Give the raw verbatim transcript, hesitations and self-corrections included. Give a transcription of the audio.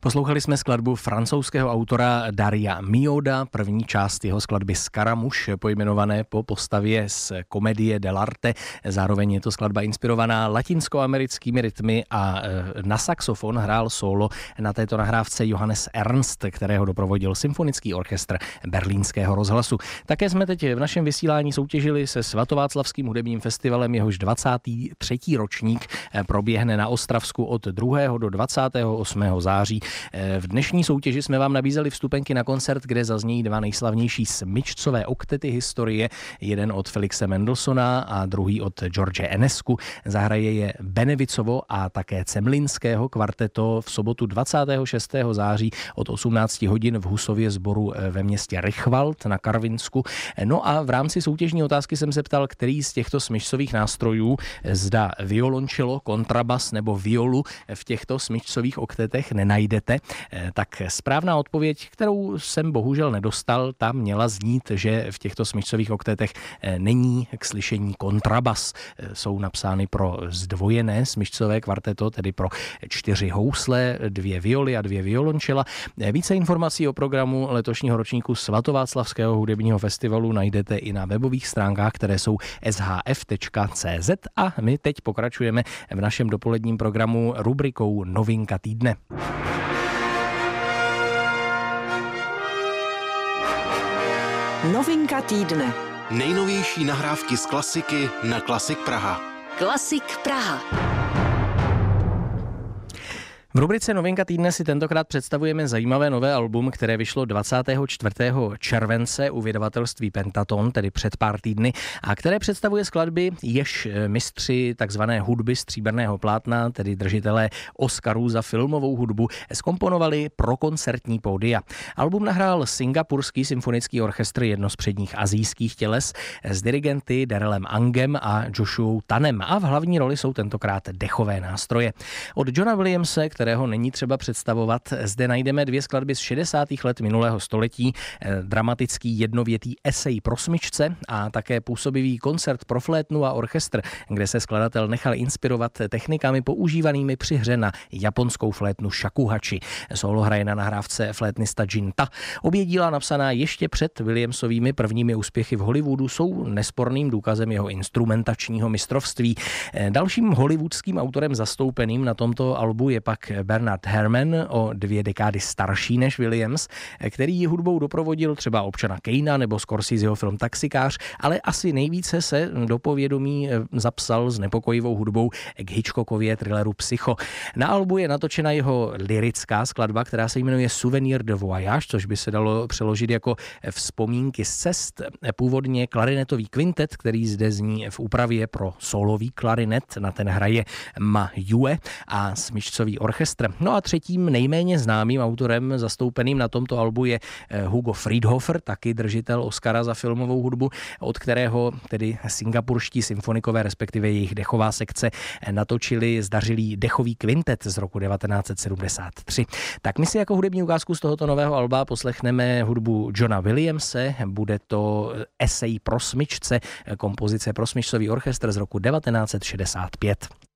Poslouchali jsme skladbu francouzského autora Daria Mioda, první část jeho skladby Scaramouche, pojmenované po postavě z komedie dell'arte. Zároveň je to skladba inspirovaná latinskoamerickými rytmy a na saxofon hrál solo na této nahrávce Johannes Ernst, kterého doprovodil symfonický orchestr Berlínského rozhlasu. Také jsme teď v našem vysílání soutěžili se Svatováclavským hudebním festivalem, jehož dvacátý třetí ročník proběhne na Ostravsku od druhého do dvacátého osmého září. V dnešní soutěži jsme vám nabízeli vstupenky na koncert, kde zaznějí dva nejslavnější smyčcové oktety historie, jeden od Felixe Mendelssohna a druhý od George Enescu. Zahraje je Benevicovo a také Cemlinského kvarteto v sobotu dvacátého šestého září od osmnácti hodin v Husově sboru ve městě Rychwald na Karvinsku. No a v rámci soutěžní otázky jsem se ptal, který z těchto smyčcových nástrojů, zda violončelo, kontrabas nebo violu v těchto smyčcových oktetech nenajdete. Tak správná odpověď, kterou jsem bohužel nedostal, tam měla znít, že v těchto smyčcových oktetech není k slyšení kontrabas. Jsou napsány pro zdvojené smyčcové kvarteto, tedy pro čtyři housle, dvě violy a dvě violončela. Více informací o programu letošního ročníku Svatováclavského hudebního festivalu najdete i na webových stránkách, které jsou s h f tečka c z, a my teď pokračujeme v našem dopoledním programu rubrikou Novinka týdne. Novinka týdne. Nejnovější nahrávky z klasiky na Klasik Praha. Klasik Praha. V rubrice Novinka týdne si tentokrát představujeme zajímavé nové album, které vyšlo dvacátého čtvrtého července u vydavatelství Pentaton, tedy před pár týdny, a které představuje skladby, jež mistři takzvané hudby stříbrného plátna, tedy držitelé Oscarů za filmovou hudbu, zkomponovali pro koncertní pódia. Album nahrál Singapurský symfonický orchestr, jedno z předních asijských těles, s dirigenty Darrellem Angem a Joshuou Tanem, a v hlavní roli jsou tentokrát dechové nástroje. Od Johna Williamse, kterého není třeba představovat, zde najdeme dvě skladby z šedesátých let minulého století, dramatický jednovětý esej pro smyčce a také působivý koncert pro flétnu a orchestr, kde se skladatel nechal inspirovat technikami používanými při hře na japonskou flétnu shakuhachi. Solo hraje na nahrávce flétnista Jin Ta. Obě díla, napsaná ještě před Williamsovými prvními úspěchy v Hollywoodu, jsou nesporným důkazem jeho instrumentačního mistrovství. Dalším hollywoodským autorem zastoupeným na tomto albu je pak Bernard Herrmann, o dvě dekády starší než Williams, který hudbou doprovodil třeba Občana Kejna nebo Scorseseho film Taxikář, ale asi nejvíce se do povědomí zapsal s nepokojivou hudbou k Hitchcockově thrilleru Psycho. Na albu je natočena jeho lyrická skladba, která se jmenuje Souvenir de Voyage, což by se dalo přeložit jako Vzpomínky z cest. Původně klarinetový kvintet, který zde zní v úpravě pro solový klarinet, na ten hraje Ma Yue, a smyčcový orchestr. No a třetím nejméně známým autorem zastoupeným na tomto albu je Hugo Friedhofer, taky držitel Oscara za filmovou hudbu, od kterého tedy singapurští symfonikové, respektive jejich dechová sekce, natočili zdařilý dechový kvintet z roku devatenáct set sedmdesát tři. Tak my si jako hudební ukázku z tohoto nového alba poslechneme hudbu Johna Williamse, bude to esej pro smyčce, kompozice pro smyčcový orchestr z roku devatenáct set šedesát pět.